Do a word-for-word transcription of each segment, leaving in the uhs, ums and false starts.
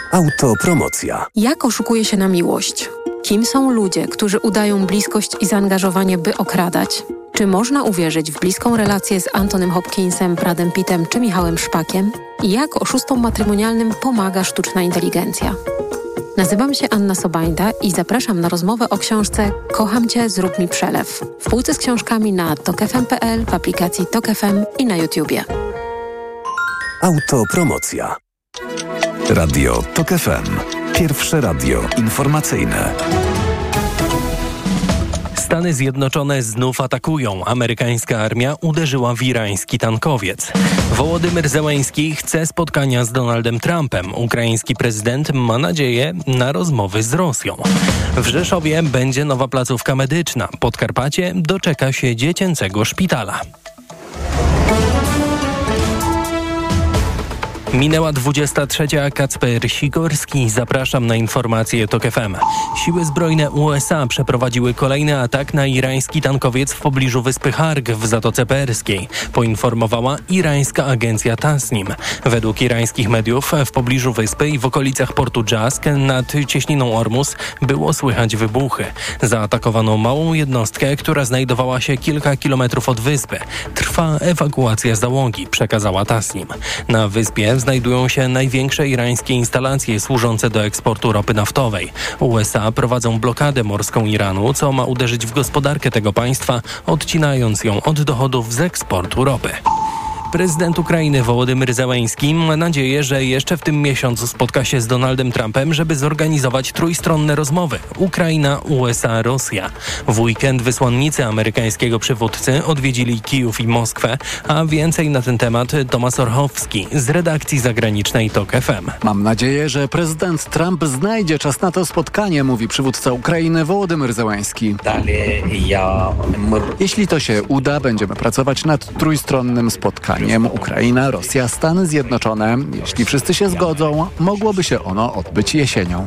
Autopromocja. Jak oszukuje się na miłość? Kim są ludzie, którzy udają bliskość i zaangażowanie, by okradać? Czy można uwierzyć w bliską relację z Antonym Hopkinsem, Bradem Pittem czy Michałem Szpakiem? I jak oszustom matrymonialnym pomaga sztuczna inteligencja? Nazywam się Anna Sobańda i zapraszam na rozmowę o książce Kocham Cię, zrób mi przelew. W półce z książkami na tok f m kropka p l, w aplikacji Tok F M i na YouTubie. Autopromocja. Radio Tok F M. Pierwsze radio informacyjne. Stany Zjednoczone znów atakują. Amerykańska armia uderzyła w irański tankowiec. Wołodymyr Zełenski chce spotkania z Donaldem Trumpem. Ukraiński prezydent ma nadzieję na rozmowy z Rosją. W Rzeszowie będzie nowa placówka medyczna. Podkarpacie doczeka się dziecięcego szpitala. Minęła dwudziesta trzecia. Kacper Sikorski. Zapraszam na informacje Tok F M. Siły zbrojne U S A przeprowadziły kolejny atak na irański tankowiec w pobliżu wyspy Harg w Zatoce Perskiej, poinformowała irańska agencja Tasnim. Według irańskich mediów w pobliżu wyspy i w okolicach portu Jask nad cieśniną Ormus było słychać wybuchy. Zaatakowano małą jednostkę, która znajdowała się kilka kilometrów od wyspy. Trwa ewakuacja załogi, przekazała Tasnim. Na wyspie znajdują się największe irańskie instalacje służące do eksportu ropy naftowej. U S A prowadzą blokadę morską Iranu, co ma uderzyć w gospodarkę tego państwa, odcinając ją od dochodów z eksportu ropy. Prezydent Ukrainy Wołodymyr Zełenski ma nadzieję, że jeszcze w tym miesiącu spotka się z Donaldem Trumpem, żeby zorganizować trójstronne rozmowy Ukraina, U S A, Rosja. W weekend wysłannicy amerykańskiego przywódcy odwiedzili Kijów i Moskwę, a więcej na ten temat Tomasz Orchowski z redakcji zagranicznej Tok F M. Mam nadzieję, że prezydent Trump znajdzie czas na to spotkanie, mówi przywódca Ukrainy Wołodymyr Zełenski. Jeśli to się uda, będziemy pracować nad trójstronnym spotkaniem. Ukraina, Rosja, Stany Zjednoczone. Jeśli wszyscy się zgodzą, mogłoby się ono odbyć jesienią.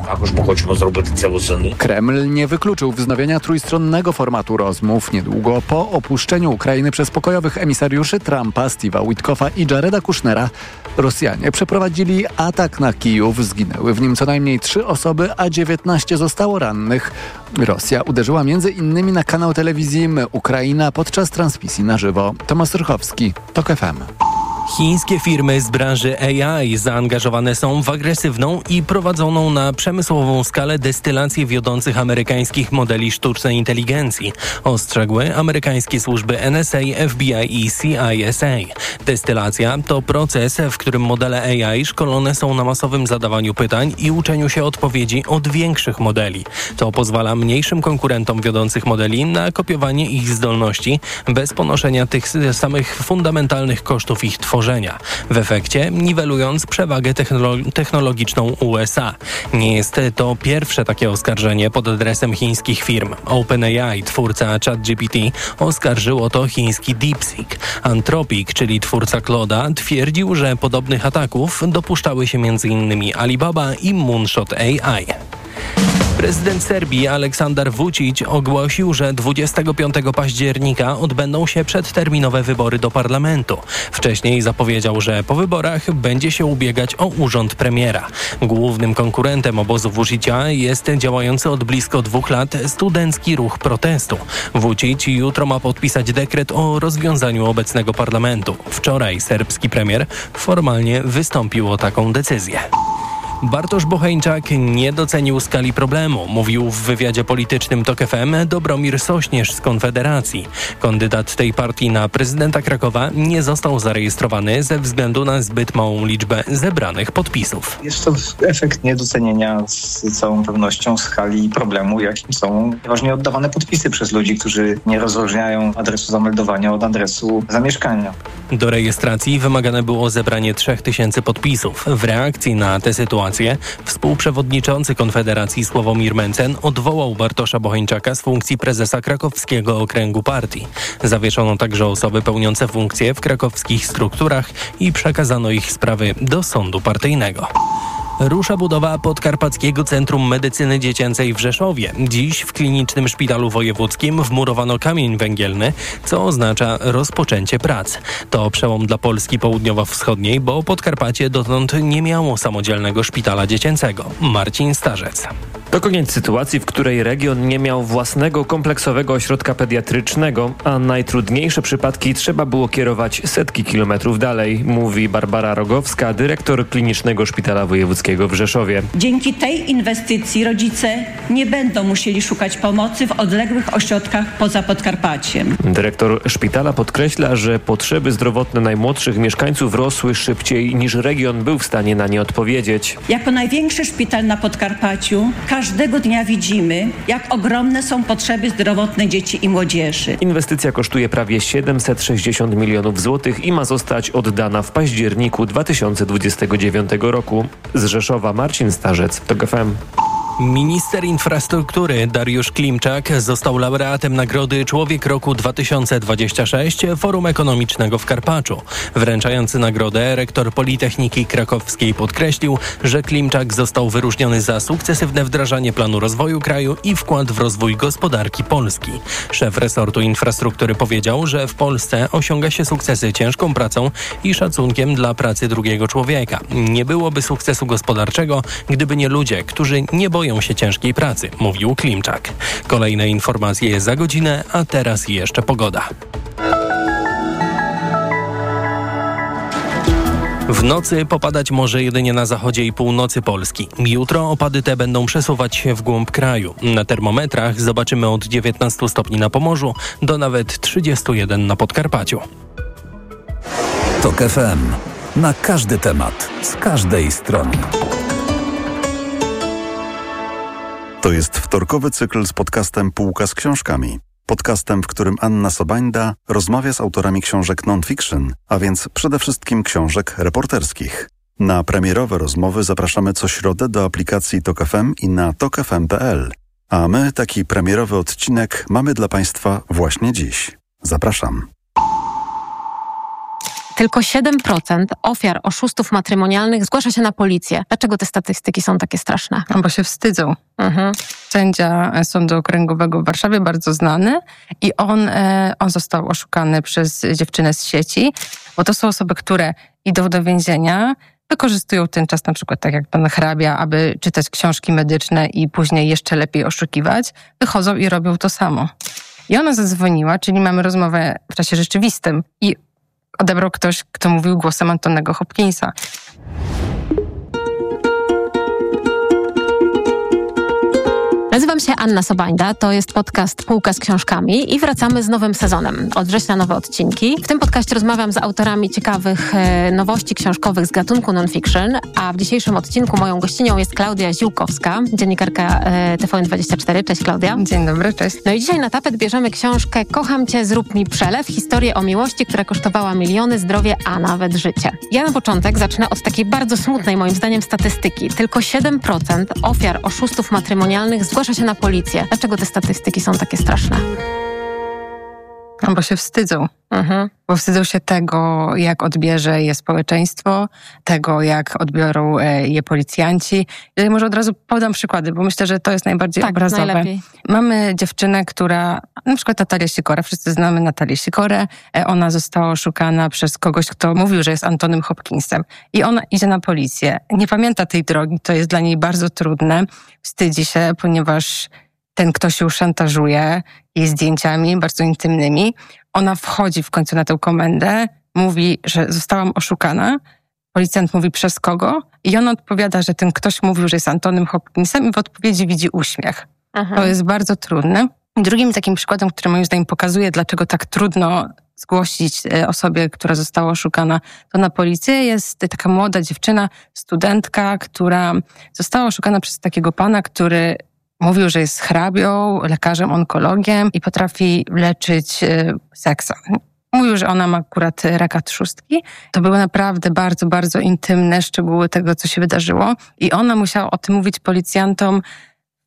Kreml nie wykluczył wznowienia trójstronnego formatu rozmów niedługo po opuszczeniu Ukrainy przez pokojowych emisariuszy Trumpa, Steve'a Witkoffa i Jareda Kushnera. Rosjanie przeprowadzili atak na Kijów, zginęły w nim co najmniej trzy osoby, a dziewiętnaście zostało rannych. Rosja uderzyła między innymi na kanał telewizji Ukraina podczas transmisji na żywo. Tomasz Rychowski, Tok F M. Chińskie firmy z branży A I zaangażowane są w agresywną i prowadzoną na przemysłową skalę destylację wiodących amerykańskich modeli sztucznej inteligencji, ostrzegły amerykańskie służby N S A, F B I i C I S A. Destylacja to proces, w którym modele A I szkolone są na masowym zadawaniu pytań i uczeniu się odpowiedzi od większych modeli. To pozwala mniejszym konkurentom wiodących modeli na kopiowanie ich zdolności bez ponoszenia tych samych fundamentalnych kosztów ich tworzenia. W efekcie niwelując przewagę technolo- technologiczną U S A. Nie jest to pierwsze takie oskarżenie pod adresem chińskich firm. OpenAI, twórca ChatGPT, oskarżył o to chiński DeepSeek. Anthropic, czyli twórca Claude'a, twierdził, że podobnych ataków dopuszczały się między innymi Alibaba i Moonshot A I. Prezydent Serbii Aleksandar Vučić ogłosił, że dwudziestego piątego października odbędą się przedterminowe wybory do parlamentu. Wcześniej zapowiedział, że po wyborach będzie się ubiegać o urząd premiera. Głównym konkurentem obozu Vučića jest działający od blisko dwóch lat studencki ruch protestu. Vučić jutro ma podpisać dekret o rozwiązaniu obecnego parlamentu. Wczoraj serbski premier formalnie wystąpił o taką decyzję. Bartosz Bocheńczak nie docenił skali problemu, mówił w wywiadzie politycznym Tok F M Dobromir Sośnierz z Konfederacji. Kandydat tej partii na prezydenta Krakowa nie został zarejestrowany ze względu na zbyt małą liczbę zebranych podpisów. Jest to efekt niedocenienia z całą pewnością skali problemu, jakim są przeważnie oddawane podpisy przez ludzi, którzy nie rozróżniają adresu zameldowania od adresu zamieszkania. Do rejestracji wymagane było zebranie trzech tysięcy podpisów. W reakcji na tę sytuację współprzewodniczący Konfederacji Sławomir Mencen odwołał Bartosza Bocheńczaka z funkcji prezesa krakowskiego okręgu partii. Zawieszono także osoby pełniące funkcje w krakowskich strukturach i przekazano ich sprawy do sądu partyjnego. Rusza budowa Podkarpackiego Centrum Medycyny Dziecięcej w Rzeszowie. Dziś w Klinicznym Szpitalu Wojewódzkim wmurowano kamień węgielny, co oznacza rozpoczęcie prac. To przełom dla Polski południowo-wschodniej, bo Podkarpacie dotąd nie miało samodzielnego szpitala dziecięcego. Marcin Starzec. To koniec sytuacji, w której region nie miał własnego kompleksowego ośrodka pediatrycznego, a najtrudniejsze przypadki trzeba było kierować setki kilometrów dalej, mówi Barbara Rogowska, dyrektor Klinicznego Szpitala Wojewódzkiego w Rzeszowie. Dzięki tej inwestycji rodzice nie będą musieli szukać pomocy w odległych ośrodkach poza Podkarpaciem. Dyrektor szpitala podkreśla, że potrzeby zdrowotne najmłodszych mieszkańców rosły szybciej niż region był w stanie na nie odpowiedzieć. Jako największy szpital na Podkarpaciu każdego dnia widzimy, jak ogromne są potrzeby zdrowotne dzieci i młodzieży. Inwestycja kosztuje prawie siedemset sześćdziesiąt milionów złotych i ma zostać oddana w październiku dwa tysiące dwudziestego dziewiątego roku. Z Rzeszowa Marcin Starzec, TOK F M. Minister infrastruktury Dariusz Klimczak został laureatem nagrody Człowiek Roku dwa tysiące dwudziestego szóstego Forum Ekonomicznego w Karpaczu. Wręczający nagrodę rektor Politechniki Krakowskiej podkreślił, że Klimczak został wyróżniony za sukcesywne wdrażanie planu rozwoju kraju i wkład w rozwój gospodarki Polski. Szef resortu infrastruktury powiedział, że w Polsce osiąga się sukcesy ciężką pracą i szacunkiem dla pracy drugiego człowieka. Nie byłoby sukcesu gospodarczego, gdyby nie ludzie, którzy nie boją się ciężkiej pracy, mówił Klimczak. Kolejne informacje za godzinę, a teraz jeszcze pogoda. W nocy popadać może jedynie na zachodzie i północy Polski. Jutro opady te będą przesuwać się w głąb kraju. Na termometrach zobaczymy od dziewiętnastu stopni na Pomorzu do nawet trzydziestu jeden na Podkarpaciu. TOK F M. Na każdy temat, z każdej strony. To jest wtorkowy cykl z podcastem Półka z książkami. Podcastem, w którym Anna Sobańda rozmawia z autorami książek non-fiction, a więc przede wszystkim książek reporterskich. Na premierowe rozmowy zapraszamy co środę do aplikacji TOK F M i na tok f m kropka p l. A my taki premierowy odcinek mamy dla Państwa właśnie dziś. Zapraszam. Tylko siedem procent ofiar oszustów matrymonialnych zgłasza się na policję. Dlaczego te statystyki są takie straszne? No bo się wstydzą. Mhm. Sędzia Sądu Okręgowego w Warszawie, bardzo znany, i on, on został oszukany przez dziewczynę z sieci, bo to są osoby, które idą do więzienia, wykorzystują ten czas, na przykład tak jak pan hrabia, aby czytać książki medyczne i później jeszcze lepiej oszukiwać, wychodzą i robią to samo. I ona zadzwoniła, czyli mamy rozmowę w czasie rzeczywistym i odebrał ktoś, kto mówił głosem Antonego Hopkinsa. Nazywam się Anna Sobańda, to jest podcast Półka z książkami i wracamy z nowym sezonem. Od września nowe odcinki. W tym podcaście rozmawiam z autorami ciekawych e, nowości książkowych z gatunku non-fiction, a w dzisiejszym odcinku moją gościnią jest Klaudia Ziółkowska, dziennikarka e, T V N dwadzieścia cztery. Cześć Klaudia. Dzień dobry, cześć. No i dzisiaj na tapet bierzemy książkę Kocham cię, zrób mi przelew. Historię o miłości, która kosztowała miliony, zdrowie, a nawet życie. Ja na początek zacznę od takiej bardzo smutnej moim zdaniem statystyki. Tylko siedem procent ofiar oszustów matrymonialnych zgłasza się na policję. Dlaczego te statystyki są takie straszne? No bo się wstydzą. Mhm. Bo wstydzą się tego, jak odbierze je społeczeństwo, tego, jak odbiorą je policjanci. I może od razu podam przykłady, bo myślę, że to jest najbardziej tak, obrazowe. Najlepiej. Mamy dziewczynę, która, na przykład Natalię Sikorę, wszyscy znamy Natalię Sikorę, ona została oszukana przez kogoś, kto mówił, że jest Antonym Hopkinsem. I ona idzie na policję. Nie pamięta tej drogi, to jest dla niej bardzo trudne. Wstydzi się, ponieważ ten ktoś ją szantażuje jej zdjęciami bardzo intymnymi. Ona wchodzi w końcu na tę komendę, mówi, że zostałam oszukana. Policjant mówi, przez kogo? I ona odpowiada, że ten ktoś mówił, że jest Antonym Hopkinsem, i w odpowiedzi widzi uśmiech. Aha. To jest bardzo trudne. I drugim takim przykładem, który moim zdaniem pokazuje, dlaczego tak trudno zgłosić osobie, która została oszukana, to na policję, jest taka młoda dziewczyna, studentka, która została oszukana przez takiego pana, który mówił, że jest hrabią, lekarzem, onkologiem i potrafi leczyć seksem. Mówił, że ona ma akurat raka trzustki. To były naprawdę bardzo, bardzo intymne szczegóły tego, co się wydarzyło. I ona musiała o tym mówić policjantom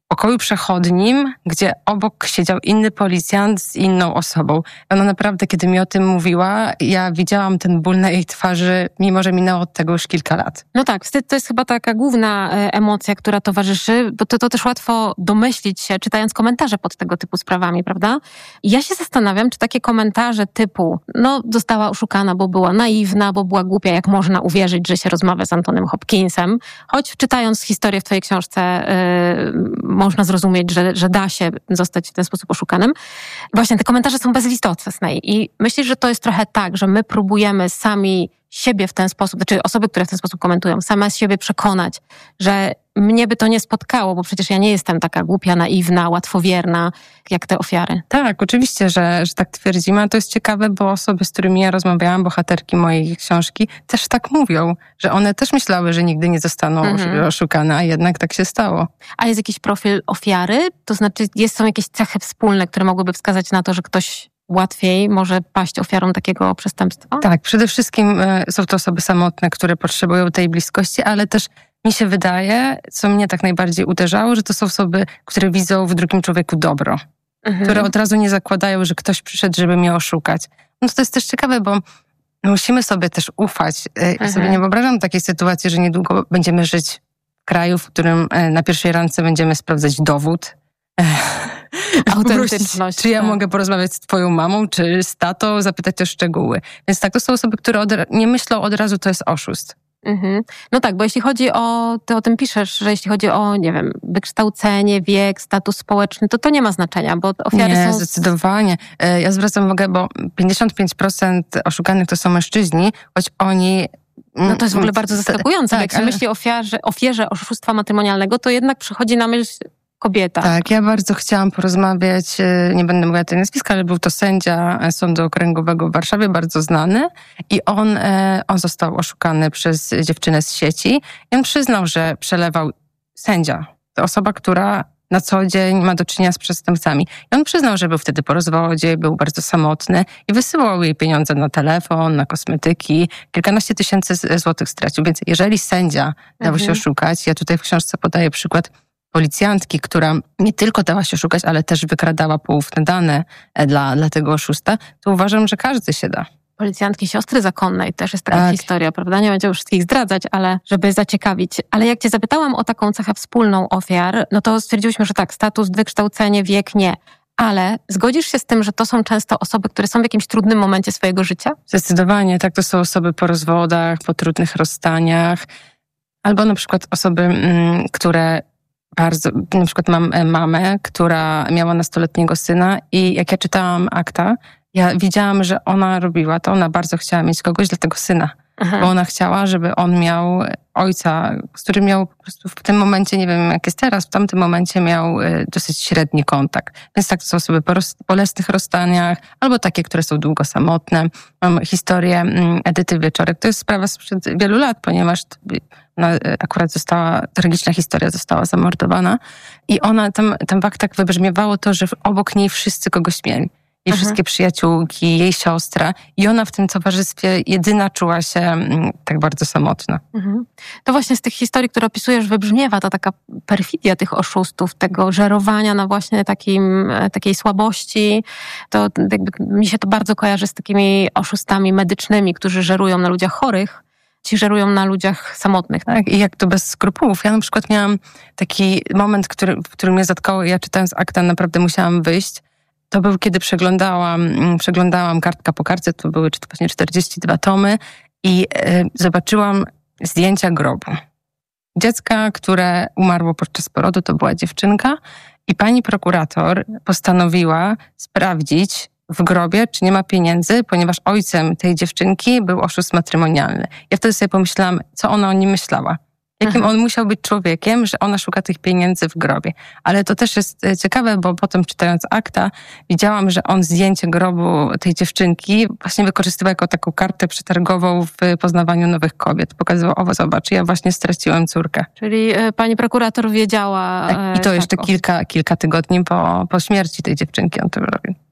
pokoju przechodnim, gdzie obok siedział inny policjant z inną osobą. Ona naprawdę, kiedy mi o tym mówiła, ja widziałam ten ból na jej twarzy, mimo że minęło od tego już kilka lat. No tak, wstyd to jest chyba taka główna emocja, która towarzyszy, bo to, to też łatwo domyślić się, czytając komentarze pod tego typu sprawami, prawda? I ja się zastanawiam, czy takie komentarze typu, no została oszukana, bo była naiwna, bo była głupia, jak można uwierzyć, że się rozmawia z Antonym Hopkinsem, choć czytając historię w twojej książce yy, można zrozumieć, że, że da się zostać w ten sposób oszukanym. Właśnie te komentarze są bezlitosne i myślisz, że to jest trochę tak, że my próbujemy sami siebie w ten sposób, znaczy osoby, które w ten sposób komentują, same siebie przekonać, że mnie by to nie spotkało, bo przecież ja nie jestem taka głupia, naiwna, łatwowierna, jak te ofiary. Tak, oczywiście, że, że tak twierdzimy, a to jest ciekawe, bo osoby, z którymi ja rozmawiałam, bohaterki mojej książki, też tak mówią, że one też myślały, że nigdy nie zostaną mhm. oszukane, a jednak tak się stało. A jest jakiś profil ofiary? To znaczy jest, są jakieś cechy wspólne, które mogłyby wskazać na to, że ktoś łatwiej może paść ofiarą takiego przestępstwa? Tak, przede wszystkim są to osoby samotne, które potrzebują tej bliskości, ale też mi się wydaje, co mnie tak najbardziej uderzało, że to są osoby, które widzą w drugim człowieku dobro, mhm. które od razu nie zakładają, że ktoś przyszedł, żeby mnie oszukać. No to jest też ciekawe, bo musimy sobie też ufać. Ja mhm. sobie nie wyobrażam takiej sytuacji, że niedługo będziemy żyć w kraju, w którym na pierwszej randce będziemy sprawdzać dowód. Autentyczność. Czy ja tak. mogę porozmawiać z twoją mamą, czy z tatą, zapytać o szczegóły. Więc tak, to są osoby, które od, nie myślą od razu, to jest oszust. Mhm. No tak, bo jeśli chodzi o, ty o tym piszesz, że jeśli chodzi o, nie wiem, wykształcenie, wiek, status społeczny, to to nie ma znaczenia, bo ofiary nie, są... Nie, zdecydowanie. Ja zwracam uwagę, bo pięćdziesiąt pięć procent oszukanych to są mężczyźni, choć oni... No to jest w ogóle bardzo zaskakujące, tak, jak się ale... myśli o ofierze, ofierze oszustwa matrymonialnego, to jednak przychodzi na myśl kobieta. Tak, ja bardzo chciałam porozmawiać, nie będę mówiła tej nazwiska, ale był to sędzia Sądu Okręgowego w Warszawie, bardzo znany i on, on został oszukany przez dziewczynę z sieci i on przyznał, że przelewał sędzia, to osoba, która na co dzień ma do czynienia z przestępcami. I on przyznał, że był wtedy po rozwodzie, był bardzo samotny i wysyłał jej pieniądze na telefon, na kosmetyki, kilkanaście tysięcy złotych stracił. Więc jeżeli sędzia dał mhm. się oszukać, ja tutaj w książce podaję przykład policjantki, która nie tylko dała się szukać, ale też wykradała poufne dane dla, dla tego oszusta, to uważam, że każdy się da. Policjantki siostry zakonnej też jest taka tak. historia, prawda? Nie będziemy wszystkich zdradzać, ale żeby zaciekawić. Ale jak cię zapytałam o taką cechę wspólną ofiar, no to stwierdziłyśmy, że tak, status, wykształcenie, wiek, nie. Ale zgodzisz się z tym, że to są często osoby, które są w jakimś trudnym momencie swojego życia? Zdecydowanie, tak. To są osoby po rozwodach, po trudnych rozstaniach, albo na przykład osoby, mm, które bardzo, na przykład mam mamę, która miała nastoletniego syna i jak ja czytałam akta, ja widziałam, że ona robiła to, ona bardzo chciała mieć kogoś dla tego syna. Aha. Bo ona chciała, żeby on miał ojca, z którym miał po prostu w tym momencie, nie wiem jak jest teraz, w tamtym momencie miał dosyć średni kontakt. Więc tak, to są osoby po roz, bolesnych rozstaniach, albo takie, które są długo samotne. Mam historię Edyty Wieczorek. To jest sprawa sprzed wielu lat, ponieważ ona akurat została, tragiczna historia, została zamordowana i ona tam, tam w aktach wybrzmiewało to, że obok niej wszyscy kogoś mieli. Jej mhm. wszystkie przyjaciółki, jej siostra i ona w tym towarzystwie jedyna czuła się mm, tak bardzo samotna. Mhm. To właśnie z tych historii, które opisujesz, wybrzmiewa ta taka perfidia tych oszustów, tego żerowania na właśnie takim, takiej słabości. To jakby mi się to bardzo kojarzy z takimi oszustami medycznymi, którzy żerują na ludziach chorych, ci żerują na ludziach samotnych. Tak, i jak to bez skrupułów. Ja na przykład miałam taki moment, który, w którym mnie zatkało, ja czytając akta naprawdę musiałam wyjść. To był, kiedy przeglądałam, przeglądałam kartka po kartce, to były właśnie czterdzieści dwa tomy i y, zobaczyłam zdjęcia grobu. Dziecka, które umarło podczas porodu, to była dziewczynka i pani prokurator postanowiła sprawdzić w grobie, czy nie ma pieniędzy, ponieważ ojcem tej dziewczynki był oszust matrymonialny. Ja wtedy sobie pomyślałam, co ona o nim myślała. Jakim Aha. on musiał być człowiekiem, że ona szuka tych pieniędzy w grobie. Ale to też jest ciekawe, bo potem czytając akta widziałam, że on zdjęcie grobu tej dziewczynki właśnie wykorzystywał jako taką kartę przetargową w poznawaniu nowych kobiet. Pokazywał, o zobacz, ja właśnie straciłem córkę. Czyli pani prokurator wiedziała... Tak, i to jeszcze tak, kilka, kilka tygodni po, po śmierci tej dziewczynki on to robił.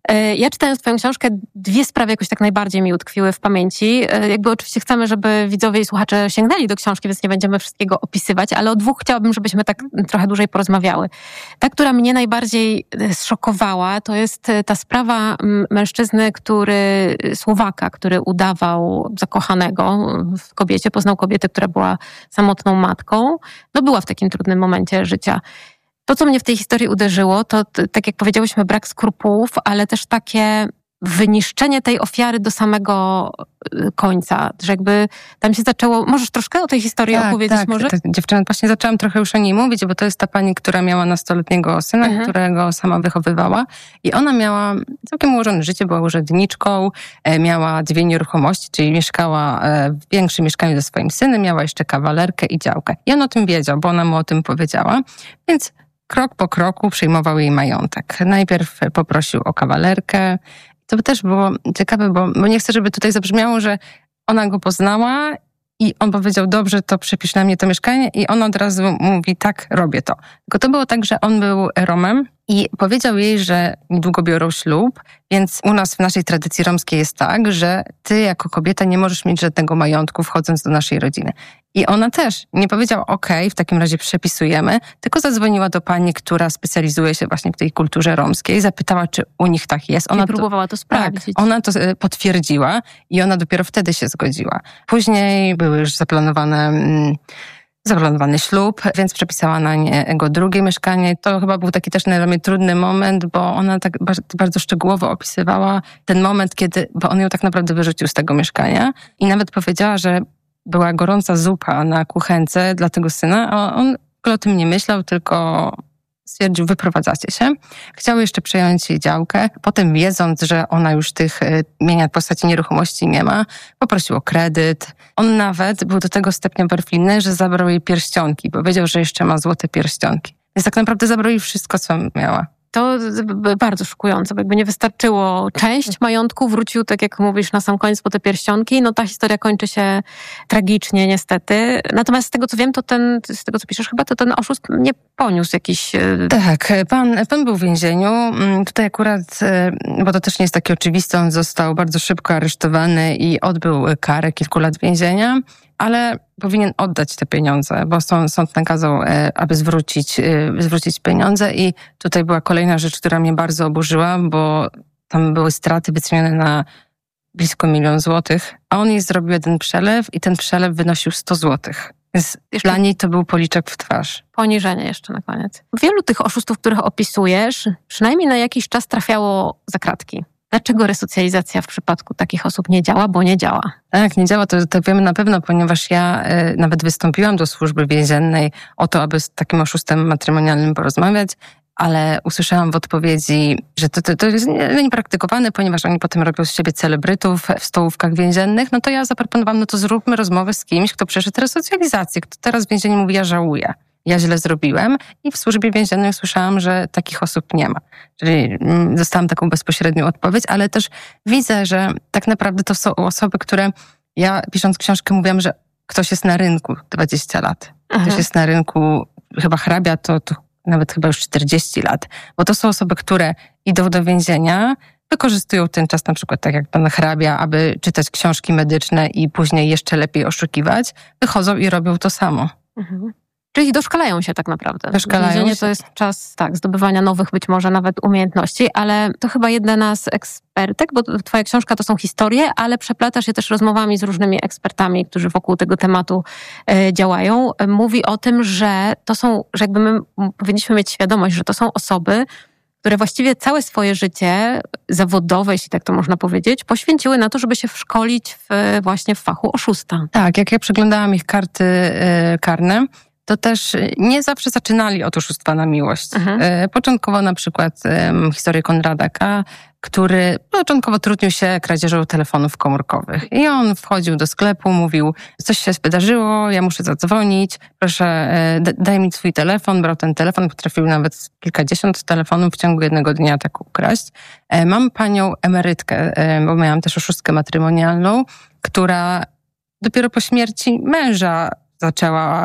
Ja czytając twoją książkę, dwie sprawy jakoś tak najbardziej mi utkwiły w pamięci. Jakby oczywiście chcemy, żeby widzowie i słuchacze sięgnęli do książki, więc nie będziemy wszystkiego opisywać, ale o dwóch chciałabym, żebyśmy tak trochę dłużej porozmawiały. Ta, która mnie najbardziej zszokowała, to jest ta sprawa mężczyzny, który, Słowaka, który udawał zakochanego w kobiecie, poznał kobietę, która była samotną matką. No była w takim trudnym momencie życia. To, co mnie w tej historii uderzyło, to tak jak powiedziałyśmy, brak skrupułów, ale też takie wyniszczenie tej ofiary do samego końca, że jakby tam się zaczęło... Możesz troszkę o tej historii tak, opowiedzieć tak, może? Tak, dziewczyna, właśnie zaczęłam trochę już o niej mówić, bo to jest ta pani, która miała nastoletniego syna, mhm. którego sama wychowywała i ona miała całkiem ułożone życie, była urzędniczką, miała dwie nieruchomości, czyli mieszkała w większym mieszkaniu ze swoim synem, miała jeszcze kawalerkę i działkę. I on o tym wiedział, bo ona mu o tym powiedziała, więc krok po kroku przyjmował jej majątek. Najpierw poprosił o kawalerkę. To też było ciekawe, bo, bo nie chcę, żeby tutaj zabrzmiało, że ona go poznała i on powiedział, dobrze, to przepisz na mnie to mieszkanie i ona od razu mówi, tak, robię to. Tylko to było tak, że on był Romem i powiedział jej, że niedługo biorą ślub, więc u nas w naszej tradycji romskiej jest tak, że ty jako kobieta nie możesz mieć żadnego majątku wchodząc do naszej rodziny. I ona też nie powiedziała, okej, okay, w takim razie przepisujemy, tylko zadzwoniła do pani, która specjalizuje się właśnie w tej kulturze romskiej, zapytała, czy u nich tak jest. Ona I próbowała to, to sprawdzić. Tak, ona to potwierdziła i ona dopiero wtedy się zgodziła. Później były już zaplanowane... Mm, zaplanowany ślub, więc przepisała na niego drugie mieszkanie. To chyba był taki też dla mnie trudny moment, bo ona tak bardzo, bardzo szczegółowo opisywała ten moment, kiedy, bo on ją tak naprawdę wyrzucił z tego mieszkania i nawet powiedziała, że była gorąca zupa na kuchence dla tego syna, a on o tym nie myślał, tylko stwierdził, wyprowadzacie się. Chciał jeszcze przejąć jej działkę. Potem wiedząc, że ona już tych mienia w postaci nieruchomości nie ma, poprosił o kredyt. On nawet był do tego stopnia perfidny, że zabrał jej pierścionki. Powiedział, że jeszcze ma złote pierścionki. Więc tak naprawdę zabrał jej wszystko, co miała. To bardzo szokujące, bo jakby nie wystarczyło część majątku, wrócił, tak jak mówisz, na sam koniec po te pierścionki. No ta historia kończy się tragicznie niestety. Natomiast z tego, co wiem, to ten, z tego, co piszesz, chyba to ten oszust nie poniósł jakiś... Tak, pan, pan był w więzieniu. Tutaj akurat, bo to też nie jest takie oczywiste, on został bardzo szybko aresztowany i odbył karę kilku lat więzienia, ale powinien oddać te pieniądze, bo sąd, sąd nakazał, aby zwrócić, zwrócić pieniądze i tutaj była kolejna rzecz, która mnie bardzo oburzyła, bo tam były straty wycenione na blisko milion złotych, a on jej zrobił jeden przelew i ten przelew wynosił sto złotych. Więc jeszcze dla niej to był policzek w twarz. Poniżenie jeszcze na koniec. Wielu tych oszustów, których opisujesz, przynajmniej na jakiś czas trafiało za kratki. Dlaczego resocjalizacja w przypadku takich osób nie działa? Bo nie działa. Tak, nie działa, to, to wiemy na pewno, ponieważ ja y, nawet wystąpiłam do służby więziennej o to, aby z takim oszustem matrymonialnym porozmawiać, ale usłyszałam w odpowiedzi, że to, to, to jest niepraktykowane, ponieważ oni potem robią z siebie celebrytów w stołówkach więziennych. No to ja zaproponowałam, no to zróbmy rozmowę z kimś, kto przeszedł resocjalizację, kto teraz w więzieniu mówi, ja żałuję. Ja źle zrobiłem i w służbie więziennej słyszałam, że takich osób nie ma. Czyli dostałam taką bezpośrednią odpowiedź, ale też widzę, że tak naprawdę to są osoby, które ja pisząc książkę mówiłam, że ktoś jest na rynku dwadzieścia lat. Aha. Ktoś jest na rynku, chyba hrabia to, to nawet chyba już czterdzieści lat. Bo to są osoby, które idą do więzienia, wykorzystują ten czas na przykład tak jak pan hrabia, aby czytać książki medyczne i później jeszcze lepiej oszukiwać. Wychodzą i robią to samo. Mhm. Czyli doszkalają się tak naprawdę. Doszkalają Więzienie się. to jest czas tak, zdobywania nowych być może nawet umiejętności, ale to chyba jedna z ekspertek, bo twoja książka to są historie, ale przeplatasz się też rozmowami z różnymi ekspertami, którzy wokół tego tematu e, działają. Mówi o tym, że to są, że jakby my powinniśmy mieć świadomość, że to są osoby, które właściwie całe swoje życie zawodowe, jeśli tak to można powiedzieć, poświęciły na to, żeby się wszkolić w, właśnie w fachu oszusta. Tak, jak ja przeglądałam ich karty e, karne, to też nie zawsze zaczynali od oszustwa na miłość. Mhm. Początkowo na przykład um, historię Konrada K., który początkowo trudnił się kradzieżą telefonów komórkowych. I on wchodził do sklepu, mówił, coś się wydarzyło, ja muszę zadzwonić, proszę d- daj mi swój telefon. Brał ten telefon, potrafił nawet kilkadziesiąt telefonów w ciągu jednego dnia tak ukraść. Mam panią emerytkę, bo miałam też oszustkę matrymonialną, która dopiero po śmierci męża zaczęła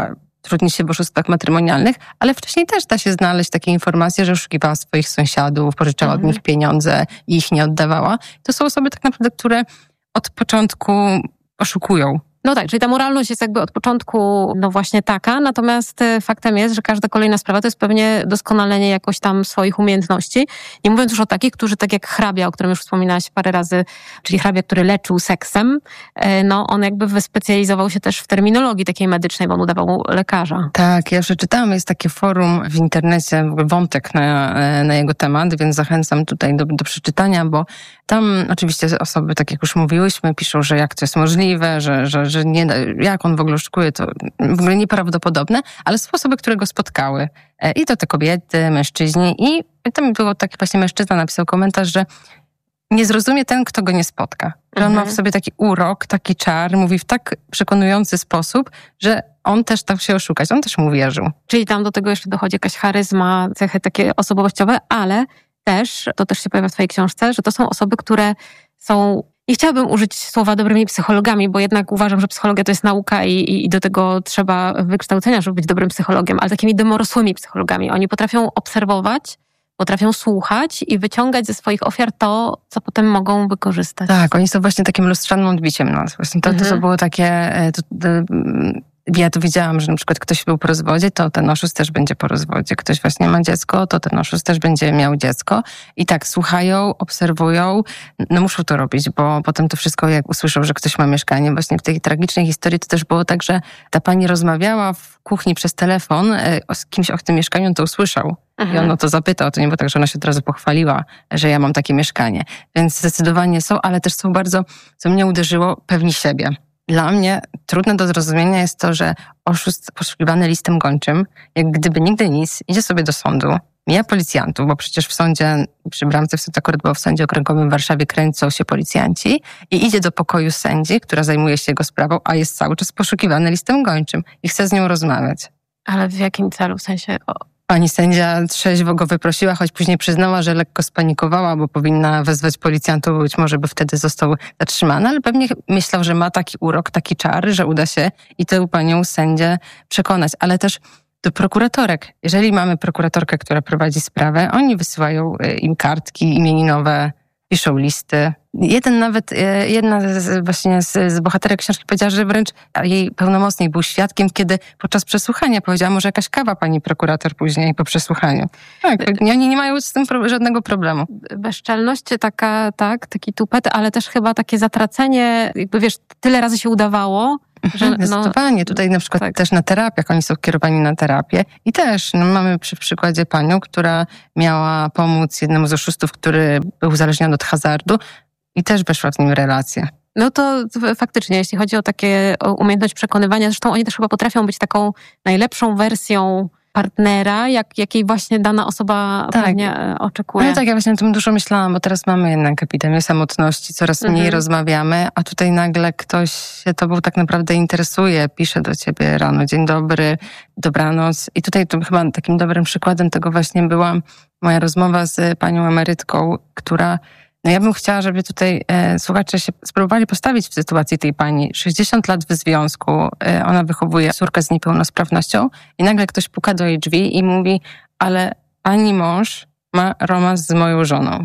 zatrudnić się w oszustwach matrymonialnych, ale wcześniej też da się znaleźć takie informacje, że oszukiwała swoich sąsiadów, pożyczała mhm. od nich pieniądze i ich nie oddawała. To są osoby tak naprawdę, które od początku oszukują. No tak, czyli ta moralność jest jakby od początku no właśnie taka, natomiast faktem jest, że każda kolejna sprawa to jest pewnie doskonalenie jakoś tam swoich umiejętności. Nie mówiąc już o takich, którzy tak jak hrabia, o którym już wspominałaś parę razy, czyli hrabia, który leczył seksem, no on jakby wyspecjalizował się też w terminologii takiej medycznej, bo on udawał lekarza. Tak, ja przeczytałam, jest takie forum w internecie, w ogóle wątek na, na jego temat, więc zachęcam tutaj do, do przeczytania, bo tam oczywiście osoby, tak jak już mówiłyśmy, piszą, że jak to jest możliwe, że, że, że nie, jak on w ogóle oszukuje, to w ogóle nieprawdopodobne, ale są osoby, które go spotkały. I to te kobiety, mężczyźni. I tam było taki właśnie mężczyzna napisał komentarz, że nie zrozumie ten, kto go nie spotka. Że on mhm. ma w sobie taki urok, taki czar, mówi w tak przekonujący sposób, że on też dał się oszukać, on też mu wierzył. Czyli tam do tego jeszcze dochodzi jakaś charyzma, cechy takie osobowościowe, ale też, to też się pojawia w twojej książce, że to są osoby, które są, nie chciałabym użyć słowa dobrymi psychologami, bo jednak uważam, że psychologia to jest nauka i, i, i do tego trzeba wykształcenia, żeby być dobrym psychologiem, ale takimi domorosłymi psychologami. Oni potrafią obserwować, potrafią słuchać i wyciągać ze swoich ofiar to, co potem mogą wykorzystać. Tak, oni są właśnie takim lustrzanym odbiciem nas. Właśnie to, mhm. to, to było takie... To, to, ja to widziałam, że na przykład ktoś był po rozwodzie, to ten oszust też będzie po rozwodzie. Ktoś właśnie ma dziecko, to ten oszust też będzie miał dziecko. I tak słuchają, obserwują, no muszą to robić, bo potem to wszystko, jak usłyszą, że ktoś ma mieszkanie, właśnie w tej tragicznej historii to też było tak, że ta pani rozmawiała w kuchni przez telefon z kimś o tym mieszkaniu, on to usłyszał. Mhm. I on o to zapytał, to nie było tak, że ona się od razu pochwaliła, że ja mam takie mieszkanie. Więc zdecydowanie są, ale też są bardzo, co mnie uderzyło, pewni siebie. Dla mnie trudne do zrozumienia jest to, że oszust poszukiwany listem gończym, jak gdyby nigdy nic, idzie sobie do sądu, mija policjantów, bo przecież w sądzie, przy bramce w sądzie, akurat było w sądzie okręgowym w Warszawie, kręcą się policjanci i idzie do pokoju sędzi, która zajmuje się jego sprawą, a jest cały czas poszukiwany listem gończym i chce z nią rozmawiać. Ale w jakim celu? W sensie... O... Pani sędzia trzeźwo go wyprosiła, choć później przyznała, że lekko spanikowała, bo powinna wezwać policjantów, bo być może by wtedy został zatrzymany, ale pewnie myślał, że ma taki urok, taki czar, że uda się i tę panią sędzię przekonać. Ale też do prokuratorek. Jeżeli mamy prokuratorkę, która prowadzi sprawę, oni wysyłają im kartki imieninowe, piszą listy. Jeden nawet, jedna z, właśnie z, z bohaterek książki powiedziała, że wręcz jej pełnomocnik był świadkiem, kiedy podczas przesłuchania powiedziała, może jakaś kawa pani prokurator później po przesłuchaniu. Tak, oni nie mają z tym pro, żadnego problemu. Bezczelność taka, tak, taki tupet, ale też chyba takie zatracenie, jakby wiesz, tyle razy się udawało, że, zdecydowanie. No, tutaj na przykład tak. też na terapiach, oni są kierowani na terapię i też no, mamy przy przykładzie panią, która miała pomóc jednemu z oszustów, który był uzależniony od hazardu i też weszła w nim relację. No to faktycznie, jeśli chodzi o takie o umiejętność przekonywania, zresztą oni też chyba potrafią być taką najlepszą wersją partnera, jak, jakiej właśnie dana osoba tak. pewnie oczekuje. No tak, ja właśnie o tym dużo myślałam, bo teraz mamy jednak epidemię samotności, coraz mniej mhm. rozmawiamy, a tutaj nagle ktoś się tobą tak naprawdę interesuje, pisze do ciebie rano, dzień dobry, dobranoc. I tutaj to chyba takim dobrym przykładem tego właśnie była moja rozmowa z panią emerytką, która no ja bym chciała, żeby tutaj e, słuchacze się spróbowali postawić w sytuacji tej pani. sześćdziesiąt lat w związku, e, ona wychowuje córkę z niepełnosprawnością i nagle ktoś puka do jej drzwi i mówi, ale pani mąż ma romans z moją żoną.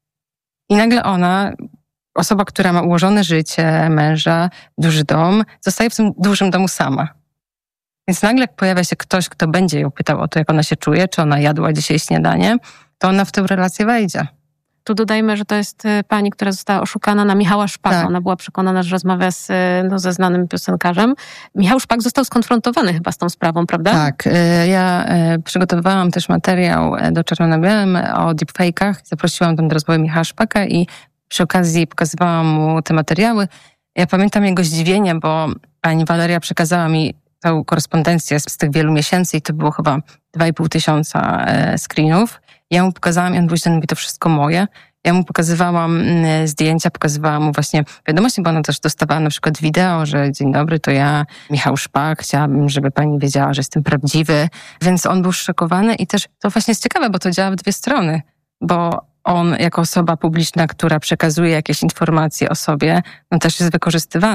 I nagle ona, osoba, która ma ułożone życie, męża, duży dom, zostaje w tym dużym domu sama. Więc nagle pojawia się ktoś, kto będzie ją pytał o to, jak ona się czuje, czy ona jadła dzisiaj śniadanie, to ona w tę relację wejdzie. Tu dodajmy, że to jest pani, która została oszukana na Michała Szpaka. Tak. Ona była przekonana, że rozmawia z, no, ze znanym piosenkarzem. Michał Szpak został skonfrontowany chyba z tą sprawą, prawda? Tak. Ja przygotowywałam też materiał do Czarno-na-Białym o deepfake'ach. Zaprosiłam tam do rozmowy Michała Szpaka i przy okazji pokazywałam mu te materiały. Ja pamiętam jego zdziwienie, bo pani Waleria przekazała mi tą korespondencję z, z tych wielu miesięcy i to było chyba dwa i pół tysiąca screenów. Ja mu pokazałam i on później mówi, to wszystko moje. Ja mu pokazywałam zdjęcia, pokazywałam mu właśnie wiadomości, bo ona też dostawała na przykład wideo, że dzień dobry, to ja, Michał Szpak, chciałabym, żeby pani wiedziała, że jestem prawdziwy. Więc on był szokowany i też to właśnie jest ciekawe, bo to działa w dwie strony, bo on jako osoba publiczna, która przekazuje jakieś informacje o sobie, no też jest wykorzystywana.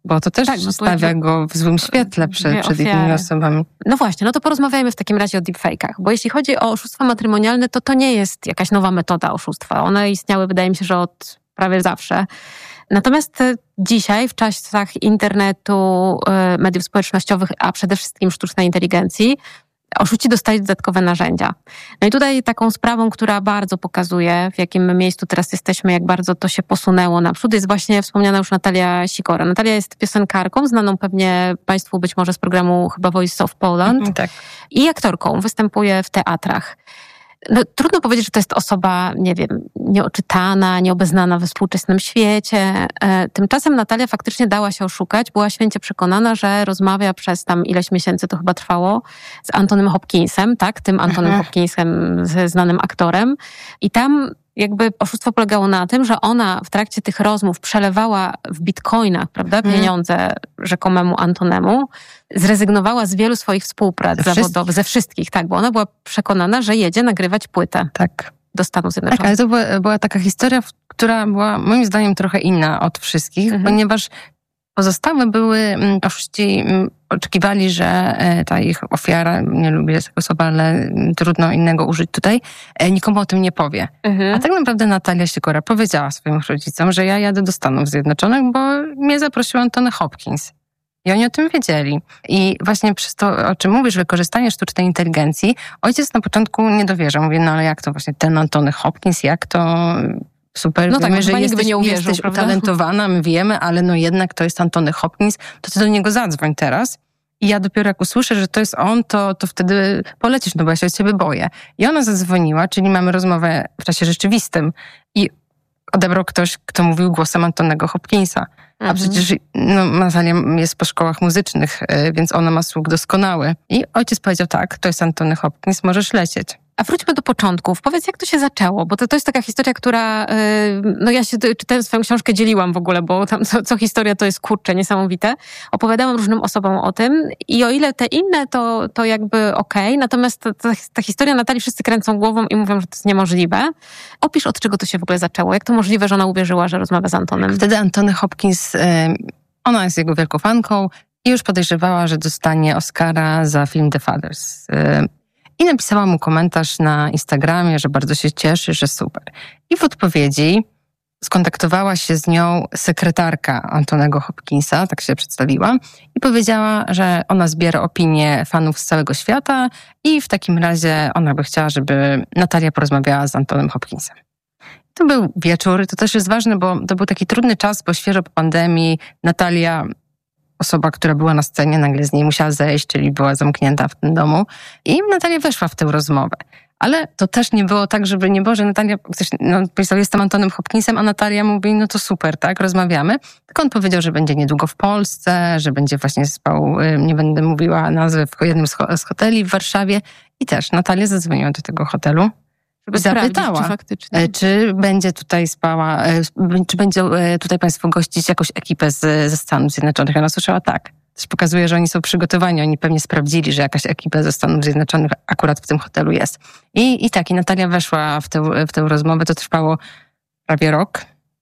Bo to też tak, no, stawia go w złym świetle przed, przed innymi osobami. No właśnie, no to porozmawiajmy w takim razie o deepfake'ach, bo jeśli chodzi o oszustwa matrymonialne, to to nie jest jakaś nowa metoda oszustwa. One istniały, wydaje mi się, że od prawie zawsze. Natomiast dzisiaj, w czasach internetu, mediów społecznościowych, a przede wszystkim sztucznej inteligencji, oszuści dostali dodatkowe narzędzia. No i tutaj taką sprawą, która bardzo pokazuje, w jakim miejscu teraz jesteśmy, jak bardzo to się posunęło naprzód, jest właśnie wspomniana już Natalia Sikora. Natalia jest piosenkarką, znaną pewnie Państwu być może z programu chyba Voice of Poland. Mhm, tak. I aktorką, występuje w teatrach. No, trudno powiedzieć, że to jest osoba, nie wiem, nieoczytana, nieobeznana we współczesnym świecie. E, tymczasem Natalia faktycznie dała się oszukać. Była święcie przekonana, że rozmawia przez tam ileś miesięcy, to chyba trwało, z Antonym Hopkinsem, tak? Tym Antonym mhm. Hopkinsem, ze znanym aktorem. I tam jakby oszustwo polegało na tym, że ona w trakcie tych rozmów przelewała w bitcoinach, prawda, pieniądze hmm. rzekomemu Antonemu, zrezygnowała z wielu swoich współprac ze zawodowych, wszystkich. ze wszystkich, tak, bo ona była przekonana, że jedzie nagrywać płytę tak. do Stanów Zjednoczonych. Tak, ale to była, była taka historia, która była moim zdaniem trochę inna od wszystkich, mhm. ponieważ pozostałe były, oszuści oczekiwali, że ta ich ofiara, nie lubię tego słowa, ale trudno innego użyć tutaj, nikomu o tym nie powie. Mhm. A tak naprawdę Natalia Sikora powiedziała swoim rodzicom, że ja jadę do Stanów Zjednoczonych, bo mnie zaprosił Antony Hopkins. I oni o tym wiedzieli. I właśnie przez to, o czym mówisz, wykorzystanie sztucznej inteligencji, ojciec na początku nie dowierzał. Mówi, no ale jak to właśnie ten Antony Hopkins, jak to... Super, no wiemy, tak, że jesteś, nie uwierzył, jesteś prawda? utalentowana, my wiemy, ale no jednak to jest Antony Hopkins, to ty do niego zadzwoń teraz. I ja dopiero jak usłyszę, że to jest on, to, to wtedy polecisz, no bo ja się od ciebie boję. I ona zadzwoniła, czyli mamy rozmowę w czasie rzeczywistym i odebrał ktoś, kto mówił głosem Antonego Hopkinsa. A mhm. przecież no, Natalia jest po szkołach muzycznych, więc ona ma słuch doskonały. I ojciec powiedział, tak, to jest Antony Hopkins, możesz lecieć. A wróćmy do początków. Powiedz, jak to się zaczęło? Bo to, to jest taka historia, która... Yy, no ja się czytając swoją książkę dzieliłam w ogóle, bo tam co, co historia to jest kurczę, niesamowite. Opowiadałam różnym osobom o tym i o ile te inne, to, to jakby okej. Okay. Natomiast ta, ta, ta historia Natalii wszyscy kręcą głową i mówią, że to jest niemożliwe. Opisz, od czego to się w ogóle zaczęło. Jak to możliwe, że ona uwierzyła, że rozmawia z Antonem? Wtedy Antony Hopkins, yy, ona jest jego wielką fanką i już podejrzewała, że dostanie Oscara za film The Fathers. Yy, I napisała mu komentarz na Instagramie, że bardzo się cieszy, że super. I w odpowiedzi skontaktowała się z nią sekretarka Antonego Hopkinsa, tak się przedstawiła, i powiedziała, że ona zbiera opinie fanów z całego świata i w takim razie ona by chciała, żeby Natalia porozmawiała z Antonem Hopkinsem. To był wieczór, to też jest ważne, bo to był taki trudny czas, bo świeżo po pandemii Natalia... Osoba, która była na scenie, nagle z niej musiała zejść, czyli była zamknięta w tym domu. I Natalia weszła w tę rozmowę. Ale to też nie było tak, żeby nie było, że Natalia ktoś, no, powiedział, jestem Antonym Hopkinsem, a Natalia mówi, no to super, tak, rozmawiamy. Tylko on powiedział, że będzie niedługo w Polsce, że będzie właśnie spał, nie będę mówiła nazwy, w jednym z hoteli w Warszawie. I też Natalia zadzwoniła do tego hotelu. Żeby zapytała, czy, faktycznie. czy będzie tutaj spała, czy będzie tutaj państwo gościć jakąś ekipę z, ze Stanów Zjednoczonych. I ona słyszała tak. Coś pokazuje, że oni są przygotowani. Oni pewnie sprawdzili, że jakaś ekipa ze Stanów Zjednoczonych akurat w tym hotelu jest. I, i tak, i Natalia weszła w tę, w tę rozmowę. To trwało prawie rok.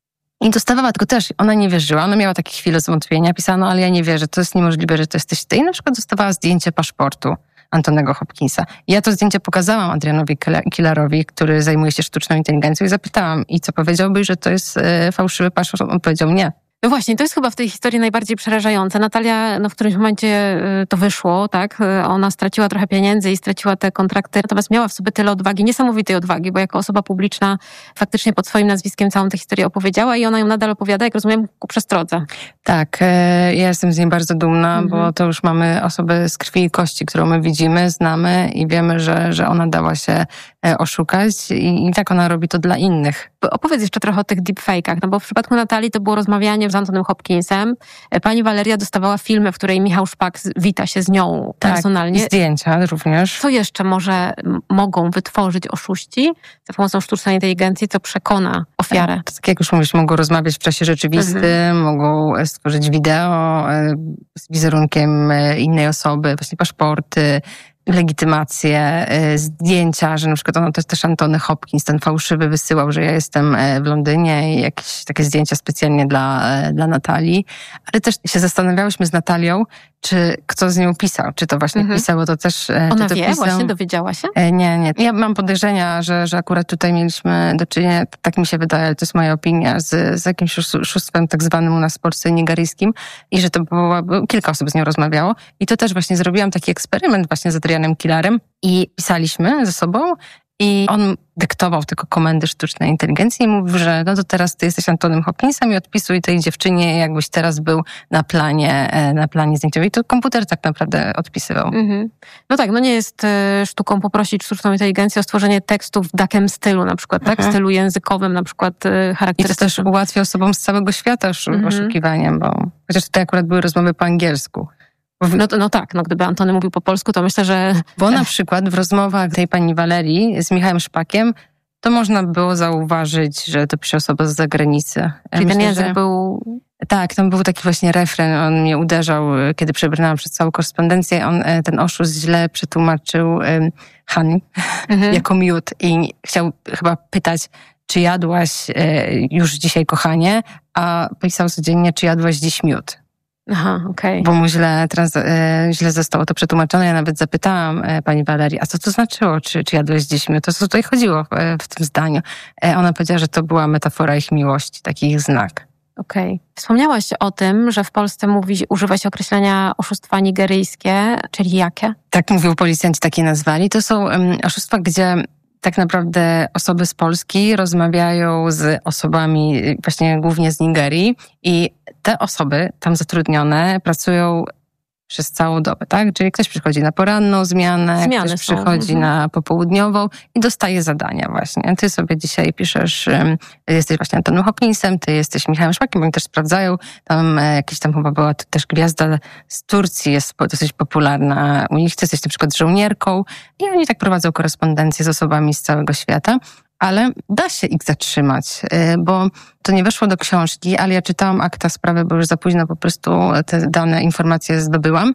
I dostawała, tylko też ona nie wierzyła. Ona miała takie chwile zwątpienia. Pisała, no ale ja nie wierzę, to jest niemożliwe, że to jesteś ty. I na przykład dostawała zdjęcie paszportu Antonego Hopkinsa. I ja to zdjęcie pokazałam Adrianowi Kilarowi, który zajmuje się sztuczną inteligencją i zapytałam, i co powiedziałbyś, że to jest e, fałszywy paszport? On powiedział nie. No właśnie, to jest chyba w tej historii najbardziej przerażające. Natalia, no w którymś momencie to wyszło, tak? Ona straciła trochę pieniędzy i straciła te kontrakty, natomiast miała w sobie tyle odwagi, niesamowitej odwagi, bo jako osoba publiczna faktycznie pod swoim nazwiskiem całą tę historię opowiedziała i ona ją nadal opowiada, jak rozumiem, ku przestrodze. Tak, ja jestem z niej bardzo dumna, mhm. bo to już mamy osobę z krwi i kości, którą my widzimy, znamy i wiemy, że, że ona dała się oszukać i, i tak ona robi to dla innych. Opowiedz jeszcze trochę o tych deepfake'ach, no bo w przypadku Natalii to było rozmawianie z Antonym Hopkinsem. Pani Waleria dostawała filmy, w której Michał Szpak wita się z nią tak, personalnie. Zdjęcia również. Co jeszcze może mogą wytworzyć oszuści za pomocą sztucznej inteligencji, co przekona ofiarę? Tak, tak jak już mówisz, mogą rozmawiać w czasie rzeczywistym, mhm. mogą stworzyć wideo z wizerunkiem innej osoby, właśnie paszporty, legitymacje, zdjęcia, że na przykład ono też, też Antony Hopkins, ten fałszywy, wysyłał, że ja jestem w Londynie i jakieś takie zdjęcia specjalnie dla, dla Natalii. Ale też się zastanawiałyśmy z Natalią, czy kto z nią pisał, czy to właśnie mhm. pisał, bo to też... Ona to wie, pisał... właśnie dowiedziała się? Nie, nie. Ja mam podejrzenia, że, że akurat tutaj mieliśmy do czynienia, tak mi się wydaje, ale to jest moja opinia, z, z jakimś oszustwem tak zwanym u nas w Polsce nigeryjskim i że to było, kilka osób z nią rozmawiało i to też właśnie zrobiłam taki eksperyment właśnie z Adrianem Killarem i pisaliśmy ze sobą i on dyktował tylko komendy sztucznej inteligencji i mówił, że no to teraz ty jesteś Antonym Hopkinsem i odpisuj tej dziewczynie, jakbyś teraz był na planie, na planie zdjęciowym. I to komputer tak naprawdę odpisywał. Mhm. No tak, no nie jest y, sztuką poprosić sztuczną inteligencję o stworzenie tekstu w takim stylu, na przykład, tak? W stylu językowym, na przykład y, charakterystycznym. I to też ułatwia osobom z całego świata mhm. oszukiwaniem, bo chociaż tutaj akurat były rozmowy po angielsku. No, no tak, no gdyby Antony mówił po polsku, to myślę, że... Bo na przykład w rozmowach tej pani Walerii z Michałem Szpakiem to można było zauważyć, że to pisze osoba z zagranicy. Czyli myślę, ten język że... był... Tak, tam był taki właśnie refren, on mnie uderzał, kiedy przebrnęłam przez całą korespondencję, on ten oszust źle przetłumaczył um, honey mhm. jako miód i chciał chyba pytać, czy jadłaś e, już dzisiaj, kochanie, a pisał codziennie, czy jadłaś dziś miód. Aha, okej. Okay. Bo mu źle, teraz, e, źle zostało to przetłumaczone. Ja nawet zapytałam e, pani Walerii, a co to znaczyło? Czy, czy jadłeś dziś miód? To co tutaj chodziło w, w tym zdaniu? E, ona powiedziała, że to była metafora ich miłości, taki ich znak. Okej. Okay. Wspomniałaś o tym, że w Polsce mówi, używa się określenia oszustwa nigeryjskie, czyli jakie? Tak mówił policjanci, takie nazwali. To są um, oszustwa, gdzie tak naprawdę osoby z Polski rozmawiają z osobami właśnie głównie z Nigerii i te osoby tam zatrudnione pracują przez całą dobę, tak? Czyli ktoś przychodzi na poranną zmianę, Zmiany ktoś są. przychodzi mhm. na popołudniową i dostaje zadania właśnie. Ty sobie dzisiaj piszesz, jesteś właśnie Antonym Hopkinsem, ty jesteś Michałem Szpakiem, oni też sprawdzają. Tam jakieś tam chyba była też gwiazda z Turcji, jest dosyć popularna u nich. Ty jesteś na przykład żołnierką i oni tak prowadzą korespondencję z osobami z całego świata. Ale da się ich zatrzymać, bo to nie weszło do książki, ale ja czytałam akta sprawy, bo już za późno po prostu te dane, informacje zdobyłam.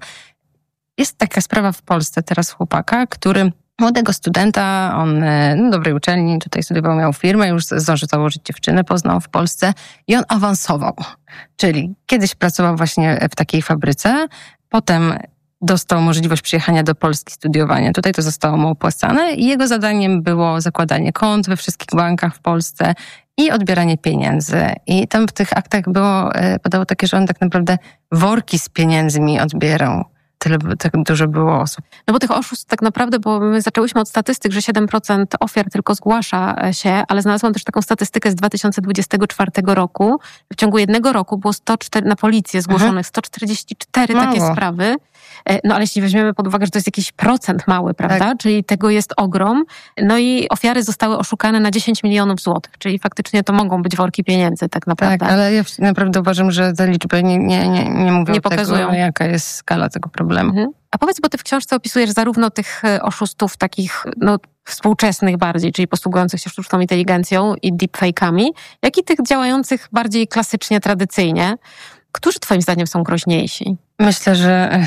Jest taka sprawa w Polsce teraz chłopaka, który młodego studenta, on no, dobrej uczelni, tutaj studiował, miał firmę, już zdążył założyć dziewczynę, poznał w Polsce i on awansował. Czyli kiedyś pracował właśnie w takiej fabryce, potem dostał możliwość przyjechania do Polski, studiowania. Tutaj to zostało mu opłacane i jego zadaniem było zakładanie kont we wszystkich bankach w Polsce i odbieranie pieniędzy. I tam w tych aktach było, podało takie, że on tak naprawdę worki z pieniędzmi odbierał. Tyle tak dużo było osób. No bo tych oszustw tak naprawdę, bo my zaczęłyśmy od statystyk, że siedem procent ofiar tylko zgłasza się, ale znalazłam też taką statystykę z dwa tysiące dwudziestego czwartego roku. W ciągu jednego roku było sto cztery, na policję zgłoszonych mhm. sto czterdzieści cztery Mało. Takie sprawy. No ale jeśli weźmiemy pod uwagę, że to jest jakiś procent mały, prawda? Tak. Czyli tego jest ogrom. No i ofiary zostały oszukane na dziesięć milionów złotych, czyli faktycznie to mogą być worki pieniędzy tak naprawdę. Tak, ale ja naprawdę uważam, że te liczby nie, nie, nie, nie mówią nie pokazują tego, jaka jest skala tego problemu. Mhm. A powiedz, bo ty w książce opisujesz zarówno tych oszustów takich no, współczesnych bardziej, czyli posługujących się sztuczną inteligencją i deepfake'ami, jak i tych działających bardziej klasycznie, tradycyjnie. Którzy twoim zdaniem są groźniejsi? Myślę, że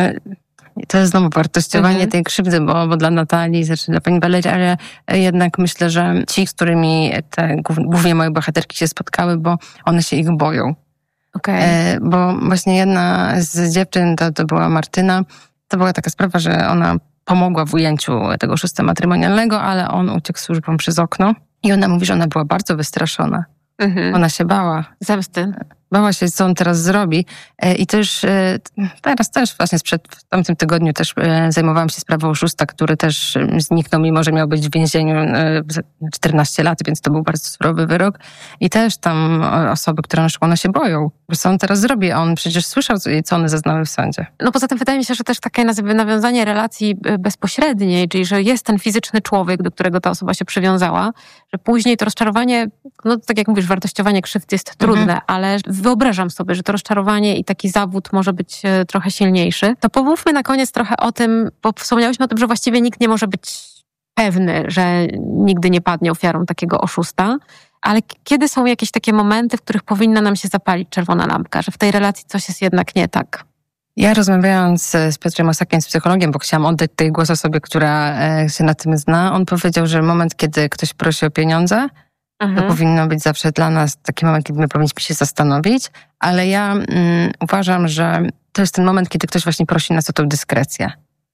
to jest znowu wartościowanie mhm. tej krzywdy, bo, bo dla Natalii, znaczy dla pani Walerii, ale jednak myślę, że ci, z którymi te głównie moje bohaterki się spotkały, bo one się ich boją. Okay. E, bo właśnie jedna z dziewczyn, to, to była Martyna, to była taka sprawa, że ona pomogła w ujęciu tego oszustwa matrymonialnego, ale on uciekł służbą przez okno i ona mówi, że ona była bardzo wystraszona. Mhm. Ona się bała. Zemsty. Bała się, co on teraz zrobi. I też teraz też właśnie sprzed, w tamtym tygodniu też zajmowałam się sprawą oszusta, który też zniknął, mimo że miał być w więzieniu czternaście lat, więc to był bardzo surowy wyrok. I też tam osoby, które na przykład one się boją. Co on teraz zrobi? A on przecież słyszał, co one zeznały w sądzie. No poza tym wydaje mi się, że też takie nawiązanie relacji bezpośredniej, czyli że jest ten fizyczny człowiek, do którego ta osoba się przywiązała, że później to rozczarowanie, no tak jak mówisz, wartościowanie krzywd jest trudne, mhm. ale wyobrażam sobie, że to rozczarowanie i taki zawód może być trochę silniejszy. To pomówmy na koniec trochę o tym, bo wspomniałyśmy o tym, że właściwie nikt nie może być pewny, że nigdy nie padnie ofiarą takiego oszusta, ale kiedy są jakieś takie momenty, w których powinna nam się zapalić czerwona lampka, że w tej relacji coś jest jednak nie tak? Ja rozmawiając z Piotrem Osakiem, z psychologiem, bo chciałam oddać tej głos osobie, która się na tym zna, on powiedział, że moment, kiedy ktoś prosi o pieniądze, mhm. to powinno być zawsze dla nas taki moment, kiedy my powinniśmy się zastanowić, ale ja mm, uważam, że to jest ten moment, kiedy ktoś właśnie prosi nas o tą dyskrecję.